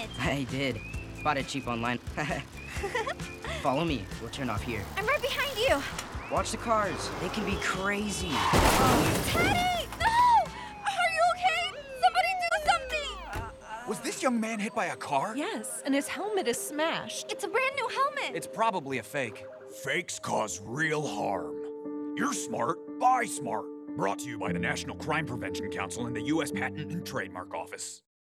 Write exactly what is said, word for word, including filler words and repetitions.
helmet. I did. Bought it cheap online. Follow me. We'll turn off here. I'm right behind you. Watch the cars. They can be crazy. Teddy! No! Are you okay? Somebody do something! Was this young man hit by a car? Yes, and his helmet is smashed. It's a brand new helmet. It's probably a fake. Fakes cause real harm. You're smart, buy smart. Brought to you by the National Crime Prevention Council and the U S Patent and Trademark Office.